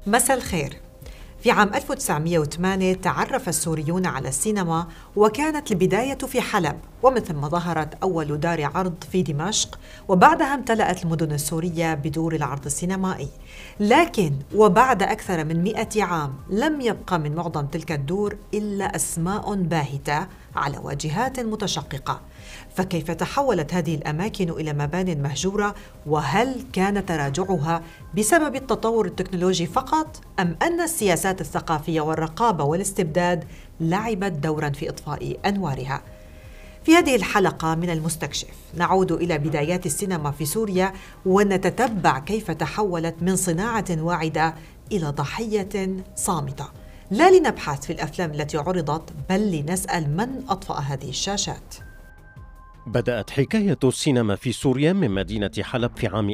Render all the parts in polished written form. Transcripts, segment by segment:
مساء الخير. في عام 1908 تعرف السوريون على السينما، وكانت البداية في حلب، ومثل ما ظهرت أول دار عرض في دمشق، وبعدها امتلأت المدن السورية بدور العرض السينمائي. لكن وبعد أكثر من 100 عام لم يبقى من معظم تلك الدور إلا أسماء باهتة على واجهات متشققة. فكيف تحولت هذه الأماكن إلى مبان مهجورة؟ وهل كان تراجعها بسبب التطور التكنولوجي فقط، أم أن السياسات الثقافية والرقابة والاستبداد لعبت دورا في إطفاء أنوارها؟ في هذه الحلقة من المستكشف نعود إلى بدايات السينما في سوريا، ونتتبع كيف تحولت من صناعة واعدة إلى ضحية صامتة. لا لنبحث في الأفلام التي عرضت، بل لنسأل من أطفأ هذه الشاشات. بدأت حكاية السينما في سوريا من مدينة حلب في عام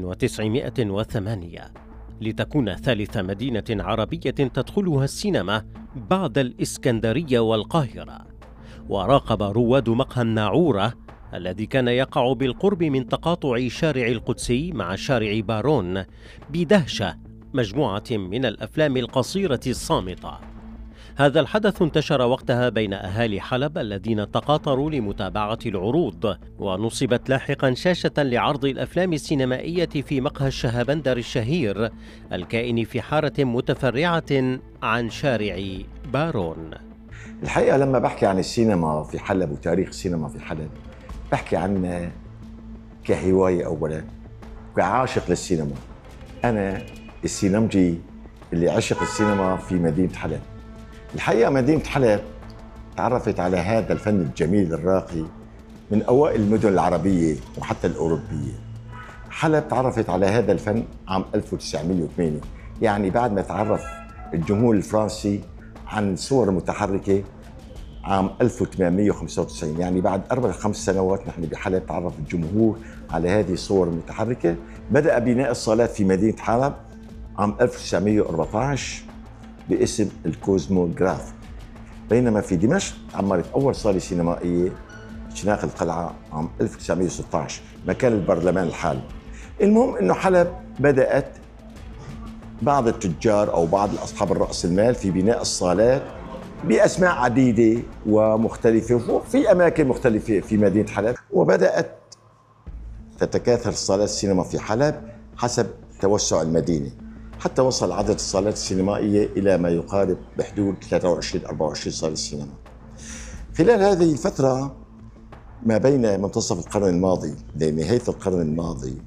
1908 لتكون ثالث مدينة عربية تدخلها السينما بعد الإسكندرية والقاهرة. وراقب رواد مقهى الناعورة الذي كان يقع بالقرب من تقاطع شارع القدسي مع شارع بارون بدهشة مجموعة من الأفلام القصيرة الصامتة. هذا الحدث انتشر وقتها بين أهالي حلب الذين تقاطروا لمتابعة العروض، ونصبت لاحقا شاشة لعرض الأفلام السينمائية في مقهى الشهبندر الشهير الكائن في حارة متفرعة عن شارع بارون. الحقيقة لما بحكي عن السينما في حلب وتاريخ السينما في حلب، بحكي عنها كهواية أولا، كعاشق للسينما. أنا السينمجي اللي عشق السينما في مدينة حلب. الحقيقة مدينة حلب تعرفت على هذا الفن الجميل الراقي من أوائل المدن العربية وحتى الأوروبية. حلب تعرفت على هذا الفن عام 1908، يعني بعد ما تعرف الجمهور الفرنسي عن صور متحركة عام 1895، يعني بعد 4-5 سنوات نحن بحلب تعرف الجمهور على هذه الصور المتحركة. بدأ بناء الصالات في مدينة حلب عام 1914 باسم الكوزموغراف، بينما في دمشق عمرت أول صالة سينمائية شناق القلعة عام 1916 مكان البرلمان الحالي. المهم إنه حلب بدأت بعض التجار أو بعض أصحاب الرأس المال في بناء الصالات بأسماء عديدة ومختلفة في أماكن مختلفة في مدينة حلب، وبدأت تتكاثر صالات السينما في حلب حسب توسع المدينة، حتى وصل عدد الصالات السينمائية إلى ما يقارب بحدود 23-24 صالة سينما. خلال هذه الفترة ما بين منتصف القرن الماضي لنهاية القرن الماضي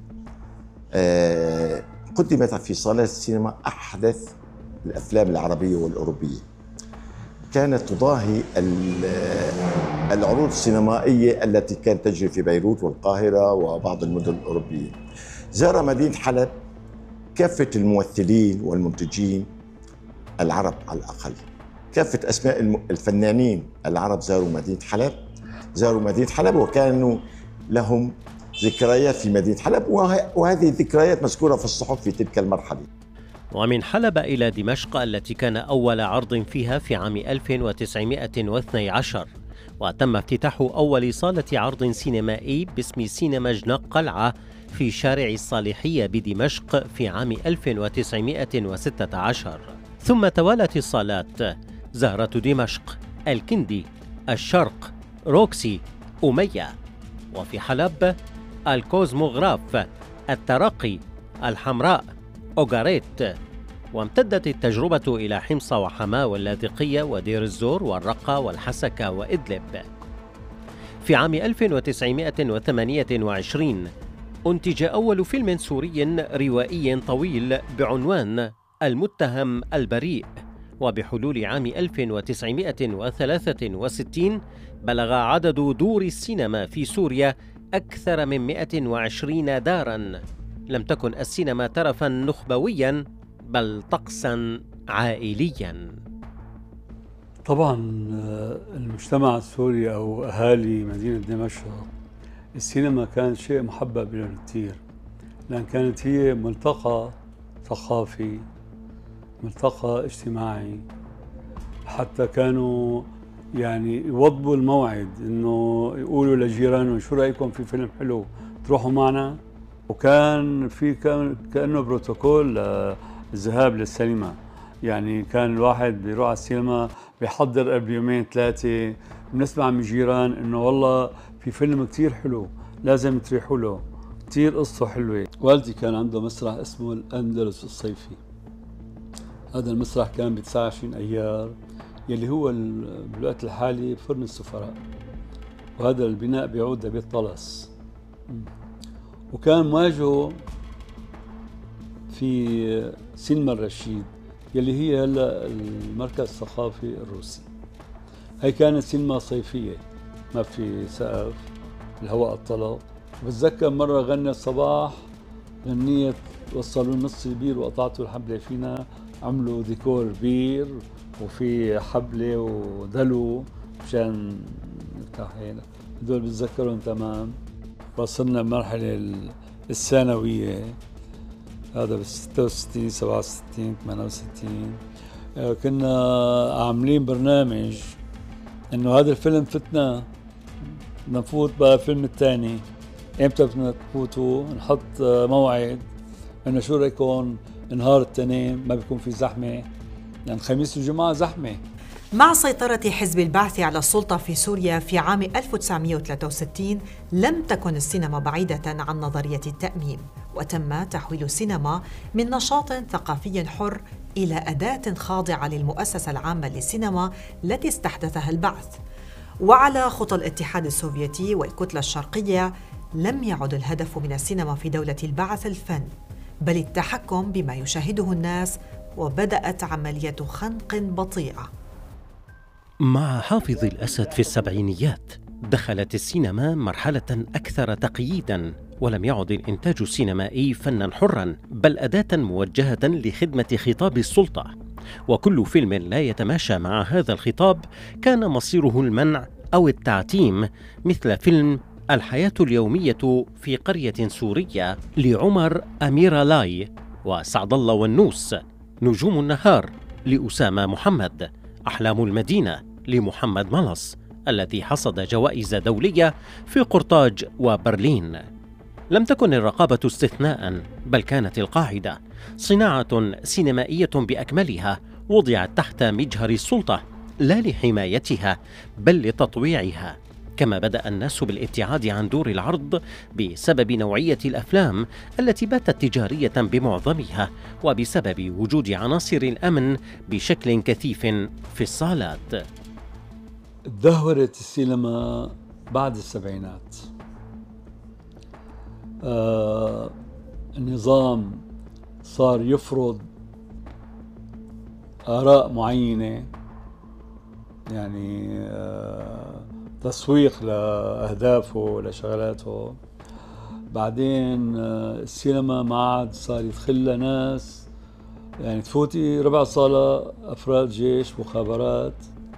قدمت في صالات السينما أحدث الأفلام العربية والأوروبية، كانت تضاهي العروض السينمائية التي كانت تجري في بيروت والقاهرة وبعض المدن الأوروبية. زار مدينة حلب كافة الممثلين والمنتجين العرب، على الأقل كافة أسماء الفنانين العرب زاروا مدينة حلب وكانوا لهم ذكريات في مدينة حلب، وهذه الذكريات مذكورة في الصحف في تلك المرحلة. ومن حلب إلى دمشق التي كان أول عرض فيها في عام 1912، وتم افتتاح أول صالة عرض سينمائي باسم سينما جناق قلعة في شارع الصالحية بدمشق في عام 1916. ثم توالت الصالات زهرة دمشق، الكندي، الشرق، روكسي، أمية، وفي حلب الكوزموغراف، الترقي، الحمراء، أوغاريت. وامتدت التجربة إلى حمص وحماة واللاذقية ودير الزور والرقة والحسكة وإدلب. في عام 1928 أنتج أول فيلم سوري روائي طويل بعنوان المتهم البريء، وبحلول عام 1963 بلغ عدد دور السينما في سوريا أكثر من 120 داراً. لم تكن السينما ترفاً نخبوياً بل طقساً عائلياً. طبعاً المجتمع السوري أو أهالي مدينة دمشق السينما كانت شيء محبب لهم كثير، لأن كانت هي ملتقى ثقافي، ملتقى اجتماعي. حتى كانوا يعني يوضبوا الموعد إنه يقولوا لجيرانهم شو رأيكم في فيلم حلو تروحوا معنا. وكان في كأنه بروتوكول الذهاب للسينما. يعني كان الواحد بيروح على السينما بيحضر قبل يومين ثلاثة، بنسمع من جيران إنه والله في فيلم كتير حلو لازم تروحوا له، كتير قصته حلوة. والدي كان عنده مسرح اسمه الأندلس الصيفي. هذا المسرح كان ب 29 أيار يلي هو بالوقت الحالي فرن السفراء، وهذا البناء بيعود لبيت طلس. وكان مواجهه في سينما الرشيد يلي هي هلا المركز الثقافي الروسي. هي كانت سينما صيفية ما في سقف، الهواء الطلق. بتذكر مرة غنى الصباح غنية وصلوا نص البير وقطعتوا الحبلة فينا، عملوا ديكور بير وفي حبلة ودلو مشان نفتحين. هدول بتذكرهم تمام. وصلنا المرحلة الثانوية، هذا بال 66 67 68. كنا عاملين برنامج انه هذا الفيلم فتنا بدنا نفوت بقى الفيلم الثاني، امتى بدنا تفوتوا؟ نحط موعد انه شو رايكم نهار التنين ما بيكون في زحمه، يعني خميس وجمعه زحمه. مع سيطرة حزب البعث على السلطة في سوريا في عام 1963 لم تكن السينما بعيدة عن نظرية التأميم، وتم تحويل السينما من نشاط ثقافي حر إلى أداة خاضعة للمؤسسة العامة للسينما التي استحدثها البعث. وعلى خطى الاتحاد السوفيتي والكتلة الشرقية لم يعد الهدف من السينما في دولة البعث الفن، بل التحكم بما يشاهده الناس، وبدأت عملية خنق بطيئة. مع حافظ الأسد في السبعينيات دخلت السينما مرحلة أكثر تقييداً، ولم يعد الإنتاج السينمائي فناً حراً بل أداة موجهة لخدمة خطاب السلطة، وكل فيلم لا يتماشى مع هذا الخطاب كان مصيره المنع أو التعتيم، مثل فيلم الحياة اليومية في قرية سورية لعمر أميرالاي وسعد الله والنوس، نجوم النهار لأسامة محمد، أحلام المدينة لمحمد ملص الذي حصد جوائز دولية في قرطاج وبرلين. لم تكن الرقابة استثناء بل كانت القاعدة. صناعة سينمائية بأكملها وضعت تحت مجهر السلطة لا لحمايتها بل لتطويعها، كما بدأ الناس بالابتعاد عن دور العرض بسبب نوعية الأفلام التي باتت تجارية بمعظمها، وبسبب وجود عناصر الأمن بشكل كثيف في الصالات. تدهورت السينما بعد السبعينات. النظام صار يفرض آراء معينة، يعني تسويق لأهدافه لشغلاته. بعدين السينما ما عاد صار يدخلها ناس، يعني تفوتي ربع صالة أفراد جيش مخابرات.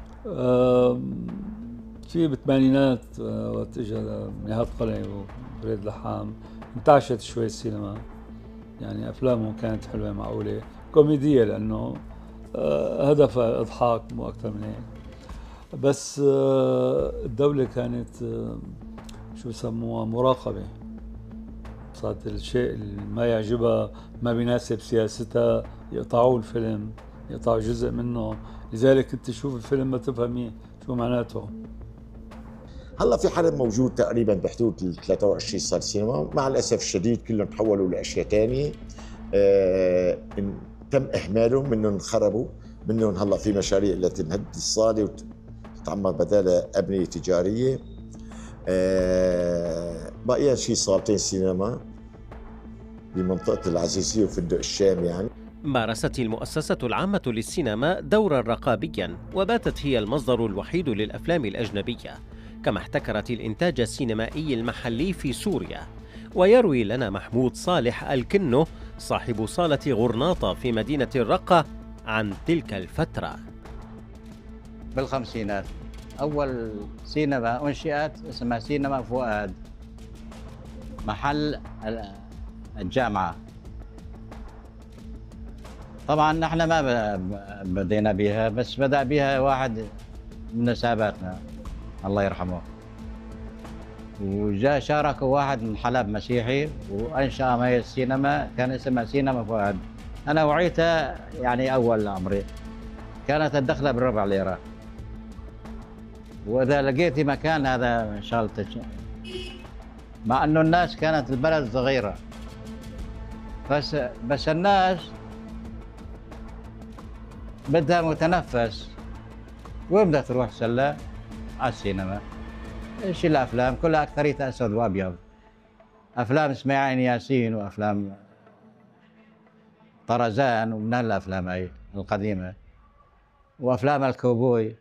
في بالثمانينات وقت اجى نهاد قلعي وفريد لحام انتعشت شوي السينما، يعني أفلامهم كانت حلوة معقولة كوميدية لأنه هدفها الإضحاك مو أكثر من هيك. بس الدولة كانت شو يسموها مراقبة، صارت الشيء اللي ما يعجبها ما بيناسب سياستها يقطعوا الفيلم، يقطعوا جزء منه، لذلك انت تشوف الفيلم ما تفهميه شو معناته. هلا في حلب موجود تقريبا بحدود ال 23 صار سينما، مع الاسف الشديد كلهم تحولوا لاشياء ثانيه. تم اهمالهم، منهم انخربوا، منهم هلا في مشاريع التي تنهد الصاله وتتعمر بدالها ابنيه تجاريه. بقي شي صالتين سينما بمنطقه العزيزيه وفندق الشام. يعني مارست المؤسسة العامة للسينما دورا رقابيا، وباتت هي المصدر الوحيد للأفلام الأجنبية، كما احتكرت الإنتاج السينمائي المحلي في سوريا. ويروي لنا محمود صالح الكنو صاحب صالة غرناطة في مدينة الرقة عن تلك الفترة. بالخمسينات أول سينما أنشئت اسمها سينما فؤاد، محل الجامعة. طبعا نحن ما بدينا بها، بس بدأ بها واحد من ساباتنا الله يرحمه، وجاء شارك واحد من حلب مسيحي وأنشأ هي السينما، كان اسمها سينما فؤاد. أنا وعيتها يعني أول عمري، كانت الدخلة بالربع ليرة، وإذا لقيتي مكان هذا شغلتك، مع إنه الناس كانت البلد صغيرة، بس الناس بدها متنفس، وين بدها تروح سلة؟ على السينما. ايش الافلام كلها اكثريتها اسود وابيض، افلام اسماعيل ياسين وافلام طرزان ومن هالافلام هي القديمه، وافلام الكوبوي.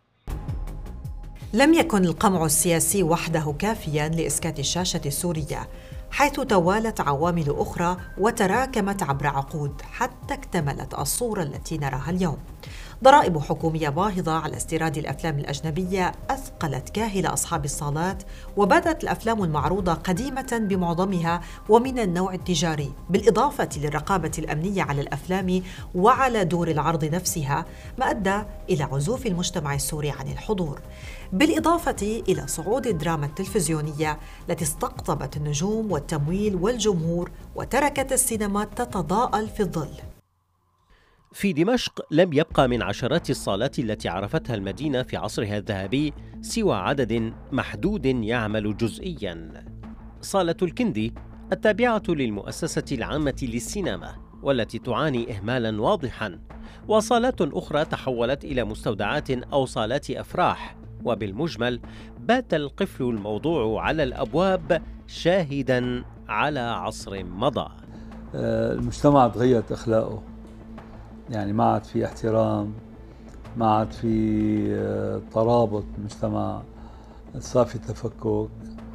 لم يكن القمع السياسي وحده كافياً لإسكات الشاشة السورية، حيث توالت عوامل أخرى وتراكمت عبر عقود حتى اكتملت الصورة التي نراها اليوم. ضرائب حكومية باهظة على استيراد الأفلام الأجنبية أثقلت كاهل أصحاب الصالات، وباتت الأفلام المعروضة قديمة بمعظمها ومن النوع التجاري، بالإضافة للرقابة الأمنية على الأفلام وعلى دور العرض نفسها، ما أدى إلى عزوف المجتمع السوري عن الحضور، بالإضافة إلى صعود الدراما التلفزيونية التي استقطبت النجوم والتمويل والجمهور وتركت السينما تتضاءل في الظل. في دمشق لم يبقى من عشرات الصالات التي عرفتها المدينة في عصرها الذهبي سوى عدد محدود يعمل جزئياً. صالة الكندي التابعة للمؤسسة العامة للسينما والتي تعاني إهمالاً واضحاً، وصالات أخرى تحولت إلى مستودعات أو صالات أفراح، وبالمجمل بات القفل الموضوع على الأبواب شاهداً على عصر مضى. المجتمع تغيرت أخلاقه، يعني ما عاد في احترام، ما عاد في ترابط المجتمع، صار في تفكك.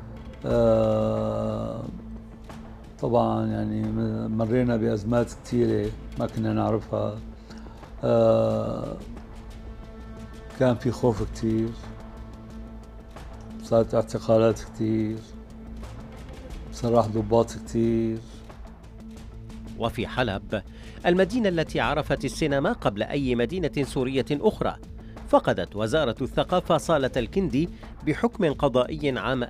طبعا يعني مرينا بأزمات كثيرة ما كنا نعرفها، كان في خوف كثير، صارت اعتقالات كثير، سراح ضباط كثير. وفي حلب المدينة التي عرفت السينما قبل أي مدينة سورية أخرى، فقدت وزارة الثقافة صالة الكندي بحكم قضائي عام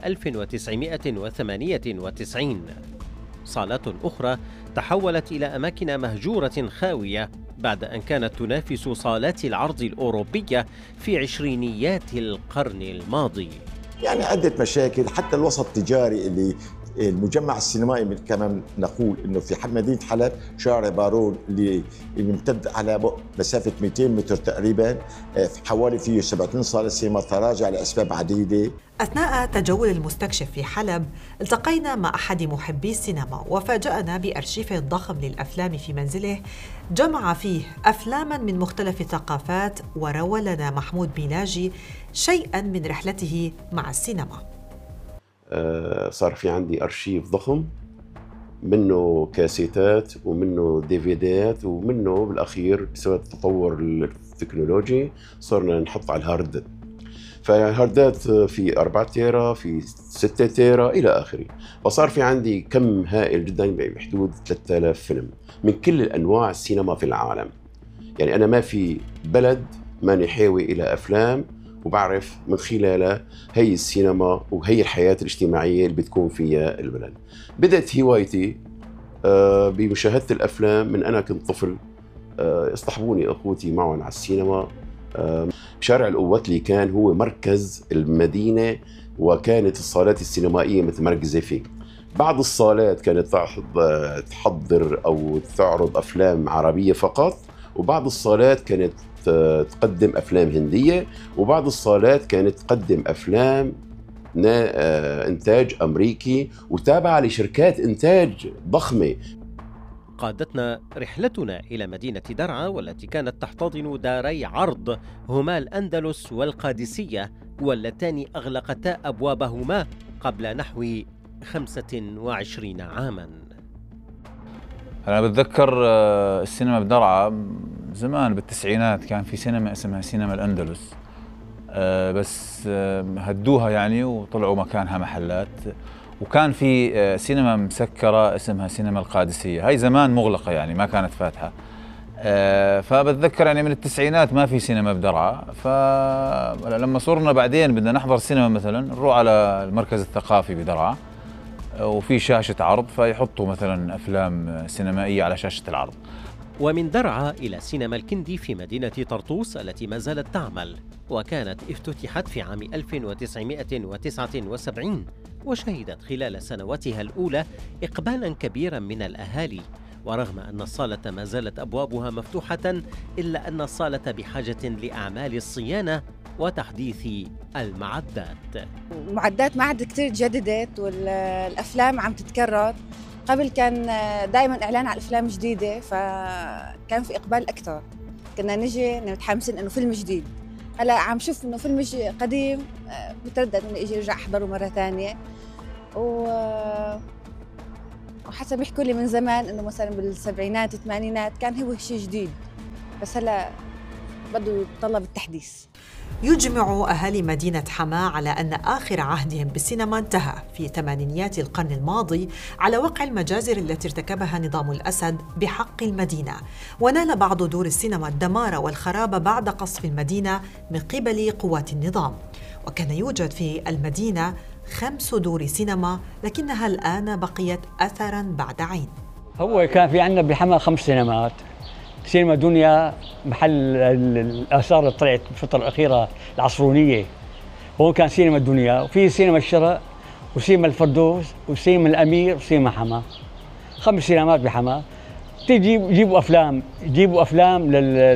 1998. صالات أخرى تحولت إلى أماكن مهجورة خاوية بعد أن كانت تنافس صالات العرض الأوروبية في عشرينيات القرن الماضي. يعني عدة مشاكل، حتى الوسط التجاري اللي المجمع السينمائي كمان نقول انه في مدينه حلب شارع بارون اللي يمتد على مسافه 200 متر تقريبا، حوالي فيه 70 صاله سينما، تراجع لاسباب عديده. أثناء تجول المستكشف في حلب التقينا مع أحد محبي السينما وفاجأنا بأرشيف ضخم للأفلام في منزله جمع فيه أفلاما من مختلف الثقافات، وروى لنا محمود بيلاجي شيئا من رحلته مع السينما. صار في عندي أرشيف ضخم، منه كاسيتات ومنه ديفيديات ومنه بالأخير بسبب التطور التكنولوجي صرنا نحط على الهارد. فالهاردات في 4 تيرا، في 6 تيرا إلى آخره. فصار في عندي كم هائل جدا بحدود 3000 فيلم من كل الأنواع السينما في العالم. يعني أنا ما في بلد ماني حاوي إلى أفلام وبعرف من خلالها هي السينما وهي الحياة الاجتماعية اللي بتكون فيها البلد. بدأت هوايتي بمشاهدة الأفلام من أنا كنت طفل. اصطحبوني أخوتي معهم على السينما. شارع القوتلي كان هو مركز المدينة، وكانت الصالات السينمائية متمركزة فيه. بعض الصالات كانت تحضر أو تعرض أفلام عربية فقط، وبعض الصالات كانت تقدم أفلام هندية، وبعض الصالات كانت تقدم أفلام إنتاج أمريكي وتابعة لشركات إنتاج ضخمة. قادتنا رحلتنا إلى مدينة درعا، والتي كانت تحتضن داري عرض هما الأندلس والقادسية، واللتان أغلقتا أبوابهما قبل نحو 25 عاماً. أنا بتذكر السينما بدرعا زمان بالتسعينات كان في سينما اسمها سينما الأندلس، بس هدوها يعني وطلعوا مكانها محلات، وكان في سينما مسكرة اسمها سينما القادسية، هاي زمان مغلقة يعني ما كانت فاتحة. فبتذكر يعني من التسعينات ما في سينما بدرعا، فلما صرنا بعدين بدنا نحضر سينما مثلا نروح على المركز الثقافي بدرعا، وفي شاشة عرض فيحطوا مثلا أفلام سينمائية على شاشة العرض. ومن درعا إلى سينما الكندي في مدينة طرطوس التي ما زالت تعمل، وكانت افتتحت في عام 1979 وشهدت خلال سنواتها الأولى إقبالا كبيرا من الأهالي. ورغم أن الصالة ما زالت أبوابها مفتوحة إلا أن الصالة بحاجة لأعمال الصيانة وتحديث المعدات. المعدات ما عاد كتير تجددت والأفلام عم تتكرر. قبل كان دائما إعلان على أفلام جديدة فكان في إقبال أكثر، كنا نجي متحمسين إنه فيلم جديد. هلا عم شوف إنه فيلم قديم بتردد إنه إجي أرجع أحضره مرة ثانية، وحسب يحكوا لي من زمان إنه مثلا بالسبعينات الثمانينات كان هو شيء جديد، بس هلا بده يتطلب التحديث. يجمع أهالي مدينة حماة على أن آخر عهدهم بالسينما انتهى في ثمانينيات القرن الماضي على وقع المجازر التي ارتكبها نظام الأسد بحق المدينة، ونال بعض دور السينما الدمار والخراب بعد قصف المدينة من قبل قوات النظام. وكان يوجد في المدينة 5 دور سينما، لكنها الآن بقيت أثراً بعد عين. هو كان في عندنا بحماة 5 سينمات، سينما دنيا محل الآثار اللي طلعت الفترة الأخيرة العصرونية، هون كان سينما الدنيا، وفي سينما الشرق وسينما الفردوس وسينما الأمير وسينما حماة. 5 سينمات بحماة. تيجي يجيبوا أفلام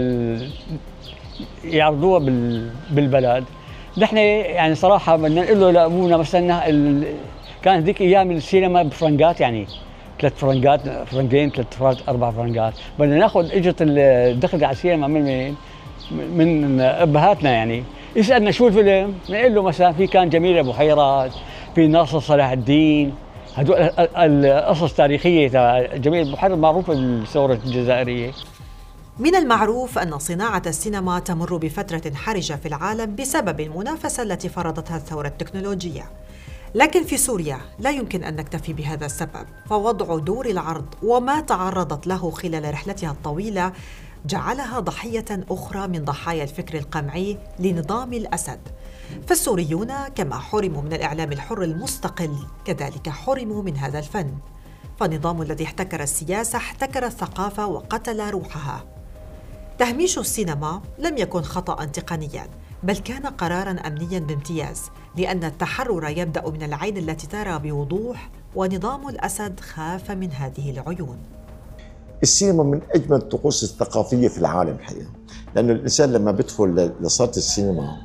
يعرضوها بالبلد. نحن يعني صراحة بدنا نقول له لأبونا مثلا كان هذيك أيام السينما بفرنجات، يعني 3 فرنجات، فرنجين، 3 فرنجات، 4 فرنجات. بدنا ناخذ اجره الدخل على السينما من مين؟ من ابهاتنا. يعني يسالنا شو الفيلم؟ بنقول له مثلا في كان جميل ابو حيرات، في ناصر صلاح الدين، هدول القصص تاريخيه. جميل ابو حيرات معروفه بالثوره الجزائريه. من المعروف أن صناعة السينما تمر بفترة حرجة في العالم بسبب المنافسة التي فرضتها الثورة التكنولوجية. لكن في سوريا لا يمكن أن نكتفي بهذا السبب، فوضع دور العرض وما تعرضت له خلال رحلتها الطويلة جعلها ضحية أخرى من ضحايا الفكر القمعي لنظام الأسد. فالسوريون كما حرموا من الإعلام الحر المستقل كذلك حرموا من هذا الفن، فالنظام الذي احتكر السياسة احتكر الثقافة وقتل روحها. تهميش السينما لم يكن خطأ تقنياً، بل كان قراراً أمنياً بامتياز، لأن التحرر يبدأ من العين التي ترى بوضوح، ونظام الأسد خاف من هذه العيون. السينما من أجمل الطقوس الثقافية في العالم الحقيقة، لأنه الإنسان لما بدخل لصالة السينما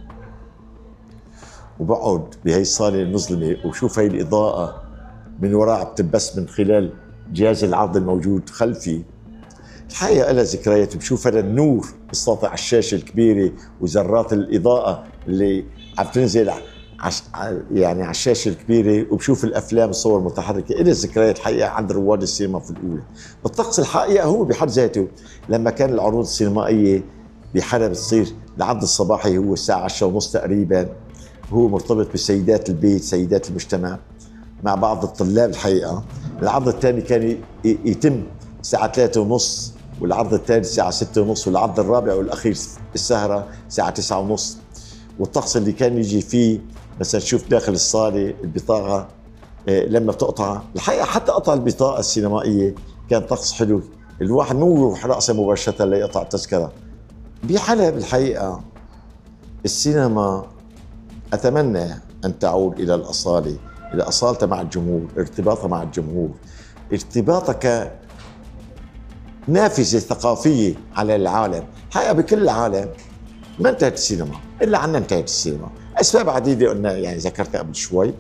وبقعد بهي الصالة المظلمة وشوف هي الإضاءة من وراء بتبث من خلال جهاز العرض الموجود خلفي، الحقيقة لها ذكريات. بشوف هذا النور الساطع على الشاشة الكبيرة وذرات الإضاءة اللي عم تنزل يعني على الشاشة الكبيرة، وبشوف الأفلام الصور المتحركة. إلها ذكريات حقيقة عند رواد السينما في الأولى. الطقس الحقيقة هو بحد ذاته لما كان العروض السينمائية بحلب تصير العرض الصباحي هو الساعة 10:30 تقريبا، هو مرتبط بسيدات البيت، سيدات المجتمع مع بعض الطلاب. الحقيقة العرض الثاني كان يتم الساعة 3:30، والعرض الثالث الساعة 6:30، والعرض الرابع والأخير السهرة الساعة 9:30. والطقس اللي كان يجي فيه مثلا تشوف داخل الصالة البطاقة لما بتقطع، الحقيقة حتى قطع البطاقة السينمائية كان طقس حلو، الواحد مو يروح رأسه مباشرة ليقطع التذكرة. بحلب الحقيقة السينما أتمنى أن تعود إلى الأصالة، إلى أصالتها مع الجمهور، ارتباطها مع الجمهور، ارتباطها كنافذة ثقافية على العالم. الحقيقة بكل العالم ما انتهت السينما، إلا عنا انتهت السينما. أسباب عديدة قلنا يعني ذكرتها قبل شوي.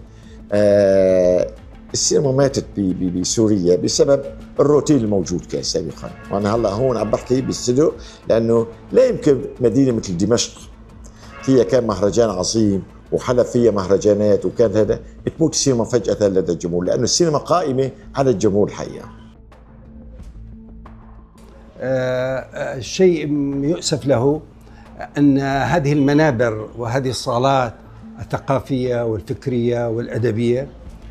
السينما ماتت بسوريا بسبب الروتين الموجود كان سابقا، وأنا هلا هون عم بحكي بالصدق، لأنه لا يمكن مدينة مثل دمشق فيها كان مهرجان عظيم وحلب فيها مهرجانات وكان هذا تموت السينما فجأة لدى الجمهور، لأنه السينما قائمة على الجمهور الحقيقة. الشيء يؤسف له أن هذه المنابر وهذه الصالات الثقافية والفكرية والأدبية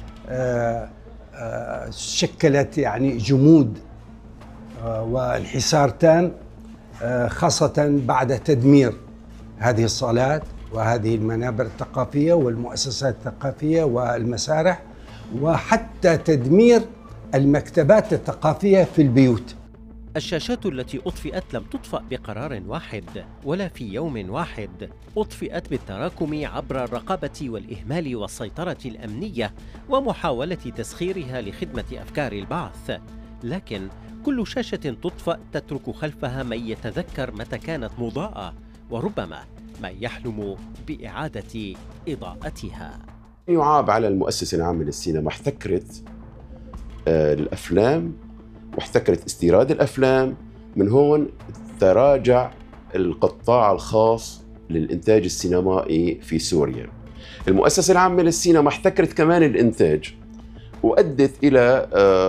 شكلت يعني جمود وانحسار تام، خاصة بعد تدمير هذه الصالات وهذه المنابر الثقافية والمؤسسات الثقافية والمسارح، وحتى تدمير المكتبات الثقافية في البيوت. الشاشات التي أطفئت لم تطفأ بقرار واحد ولا في يوم واحد، أطفئت بالتراكم عبر الرقابة والإهمال والسيطرة الأمنية ومحاولة تسخيرها لخدمة أفكار البعث. لكن كل شاشة تطفأ تترك خلفها من يتذكر متى كانت مضاءة، وربما من يحلم بإعادة إضاءتها. يعاب على المؤسسة العامة للسينما، احتكرت الأفلام واحتكرت استيراد الأفلام. من هون تراجع القطاع الخاص للإنتاج السينمائي في سوريا. المؤسسة العامة للسينما احتكرت كمان الإنتاج، وأدت إلى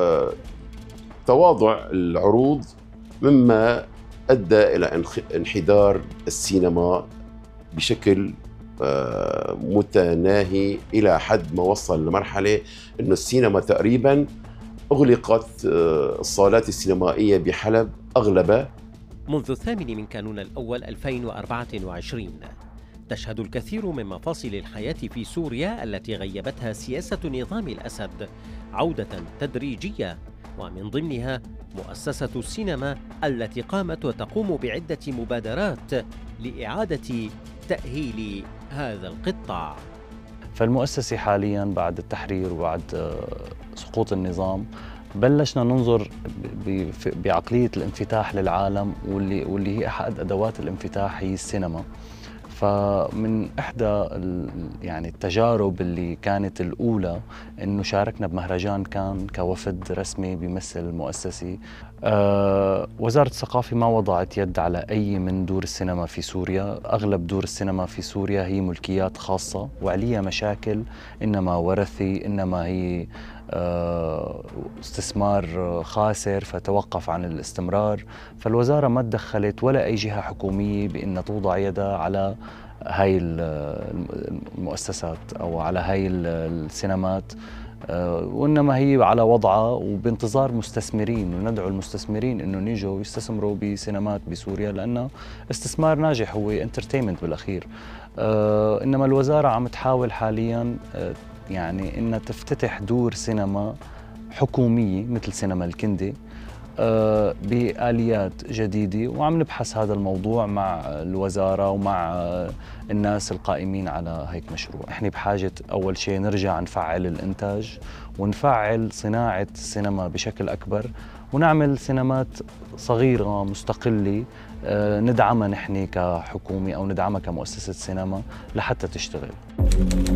تواضع العروض، مما أدى إلى انحدار السينما بشكل متناهي، إلى حد ما وصل لمرحلة أنه السينما تقريباً أغلقت الصالات السينمائية بحلب أغلبها. منذ 8 من كانون الأول 2024 تشهد الكثير من مفاصل الحياة في سوريا التي غيبتها سياسة نظام الأسد عودة تدريجية، ومن ضمنها مؤسسة السينما التي قامت وتقوم بعدة مبادرات لإعادة تأهيل هذا القطاع. فالمؤسسة حالياً بعد التحرير وبعد سقوط النظام بلشنا ننظر بعقلية الانفتاح للعالم، واللي هي أحد أدوات الانفتاح هي السينما. فمن إحدى يعني التجارب اللي كانت الأولى إنه شاركنا بمهرجان كان كوفد رسمي بيمثل المؤسسة. وزارة الثقافة ما وضعت يد على أي من دور السينما في سوريا. أغلب دور السينما في سوريا هي ملكيات خاصة وعليها مشاكل، إنما ورثي، إنما هي استثمار خاسر فتوقف عن الاستمرار. فالوزارة ما تدخلت ولا أي جهة حكومية بأن توضع يدها على هاي المؤسسات أو على هاي السينمات، وإنما هي على وضعها وبانتظار مستثمرين، وندعو المستثمرين إنه يجوا يستثمروا بسينمات بسوريا، لأنه استثمار ناجح هو انترتينمنت بالأخير. إنما الوزارة عم تحاول حالياً يعني إنها تفتتح دور سينما حكومية مثل سينما الكندي بآليات جديدة، وعم نبحث هذا الموضوع مع الوزارة ومع الناس القائمين على هيك مشروع. احنا بحاجة أول شيء نرجع نفعل الإنتاج ونفعل صناعة السينما بشكل أكبر، ونعمل سينمات صغيرة مستقلة ندعمها نحن كحكومة أو ندعمها كمؤسسة سينما لحتى تشتغل.